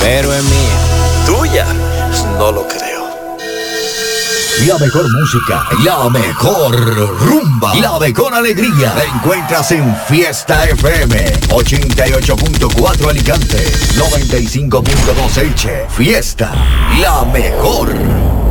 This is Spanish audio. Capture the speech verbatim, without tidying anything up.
pero es mía. ¿Tuya? No lo creo. La mejor música, la mejor rumba, la mejor alegría la encuentras en Fiesta F M ochenta y ocho punto cuatro Alicante, noventa y cinco punto dos Elche. Fiesta, la mejor.